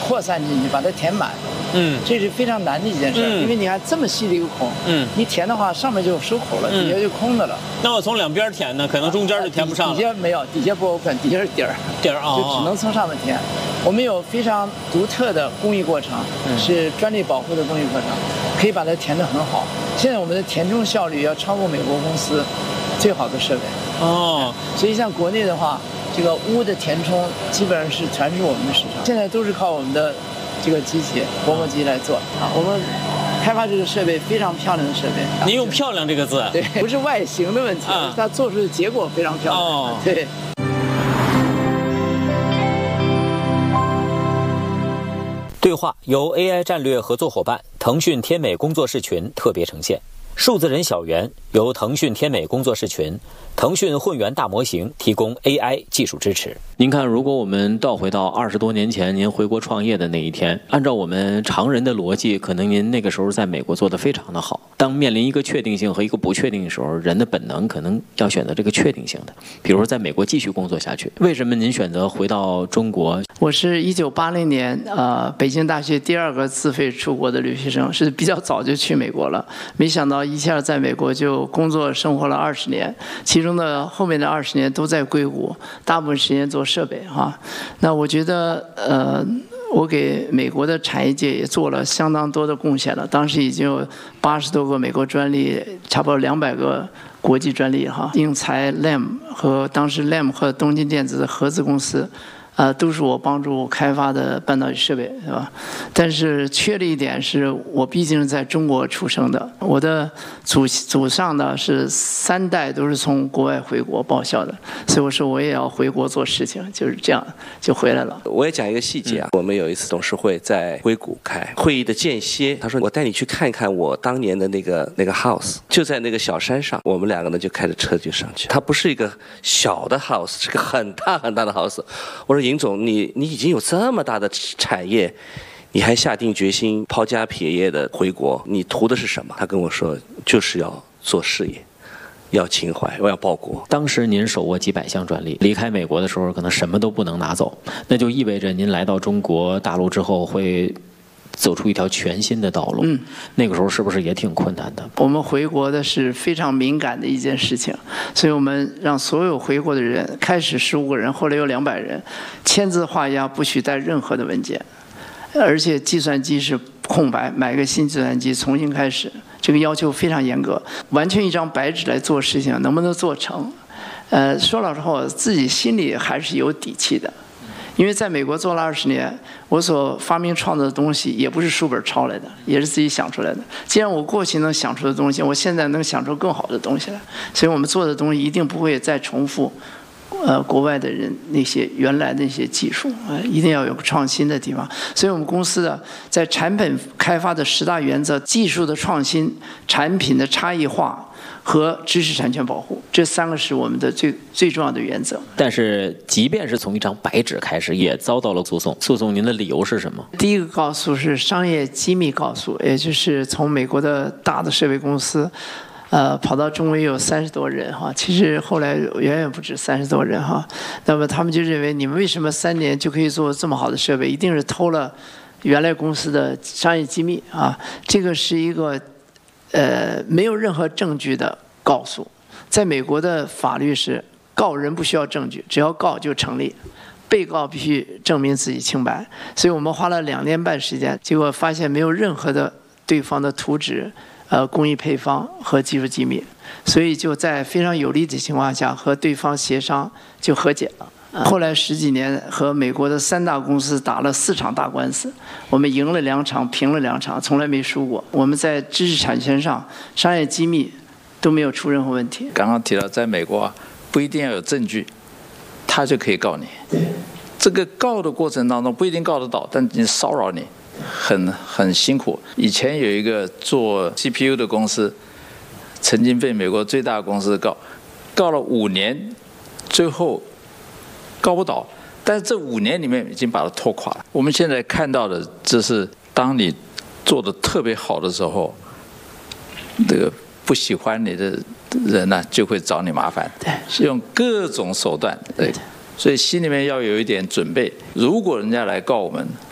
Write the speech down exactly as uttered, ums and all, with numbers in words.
扩散进去，把它填满。 嗯， 这是非常难的一件事， 嗯、 因为你看这么细的一个孔， 嗯， 你填的话上面就有收口了， 嗯、 底下就空的了。 那我从两边填呢，可能中间就填不上了。 底下没有，底下不 open， 底下是底儿， 底儿啊， 就只能从上面填。我们有非常独特的工艺过程， 嗯、 是专利保护的工艺过程，可以把它填得很好。现在我们的填充效率要超过美国公司最好的设备。 哦， 所以像国内的话，这个钨的填充基本上是全是我们的市场，现在都是靠我们的这个机器薄膜机来做啊。我们开发这个设备非常漂亮的设备。 您用漂亮这个字？ 对，不是外形的问题，啊、它做出的结果非常漂亮。 哦， 对。 对话由 A I 战略合作伙伴腾讯天美工作室群特别呈现。数字人小猿由腾讯天美工作室群、腾讯混元大模型提供 A I 技术支持。 您看，如果我们倒回到二十多年前您回国创业的那一天，按照我们常人的逻辑，可能您那个时候在美国做得非常的好。当面临一个确定性和一个不确定的时候，人的本能可能要选择这个确定性的，比如说在美国继续工作下去。为什么您选择回到中国？ 我是一九八零年呃北京大学第二个自费出国的留学生，是比较早就去美国了，没想到一下在美国就工作生活了二十年，其中的后面的二十年都在硅谷，大部分时间做设备哈。那我觉得呃，我给美国的产业界也做了相当多的贡献了。当时已经有八十多个美国专利，差不多两百个国际专利哈。英才 L A M 和当时 L A M 和东京电子的合资公司。呃，都是我帮助开发的半导体设备，是吧？但是缺了一点是，我毕竟是在中国出生的，我的祖祖上呢是三代都是从国外回国报效的，所以我说我也要回国做事情，就是这样就回来了。 我也讲一个细节啊，我们有一次董事会在硅谷开会议的间歇，他说我带你去看看我当年的那个那个 house， 就在那个小山上，我们两个呢就开着车就上去，它不是一个小的 house， 是个很大很大的 house。我说尹总，你你已经有这么大的产业，你还下定决心抛家撇业的回国，你图的是什么？他跟我说，就是要做事业，要情怀，我要报国。 当时您手握几百项专利，离开美国的时候可能什么都不能拿走，那就意味着您来到中国大陆之后会走出一条全新的道路。嗯，那个时候是不是也挺困难的？ 我们回国的是非常敏感的一件事情，所以我们让所有回国的人，开始十五个人，后来有两百人，签字画押，不许带任何的文件，而且计算机是空白，买个新计算机重新开始，这个要求非常严格，完全一张白纸来做事情，能不能做成？呃，说老实话，我自己心里还是有底气的。因为在美国做了二十年，我所发明创造的东西也不是书本抄来的，也是自己想出来的。既然我过去能想出的东西，我现在能想出更好的东西来，所以我们做的东西一定不会再重复，呃，国外的人那些原来的那些技术，呃，一定要有创新的地方。所以我们公司的在产品开发的十大原则：技术的创新、产品的差异化和知识产权保护，这三个是我们的最最重要的原则。 但是，即便是从一张白纸开始，也遭到了诉讼。诉讼您的理由是什么？ 第一个告诉是商业机密告诉，也就是从美国的大的设备公司，呃，跑到中国也有三十多人哈，其实后来远远不止三十多人哈。那么他们就认为，你们为什么三年就可以做这么好的设备？一定是偷了原来公司的商业机密啊！这个是一个。呃，没有任何证据的告诉，在美国的法律是告人不需要证据，只要告就成立，被告必须证明自己清白。所以我们花了两年半时间，结果发现没有任何的对方的图纸、呃工艺配方和技术机密，所以就在非常有利的情况下和对方协商就和解了。后来十几年和美国的三大公司打了四场大官司，我们赢了两场，平了两场，从来没输过。我们在知识产权上、商业机密都没有出任何问题。 刚刚提到，在美国啊，不一定要有证据，他就可以告你。这个告的过程当中不一定告得到，但你骚扰你，很很辛苦。以前有一个做 C P U 的公司，曾经被美国最大的公司告，告了五年，最后告不倒，但是这五年里面已经把它拖垮了。我们现在看到的，这是当你做的特别好的时候，这个不喜欢你的人呢、啊，就会找你麻烦，是用各种手段，对，所以心里面要有一点准备。如果人家来告我们，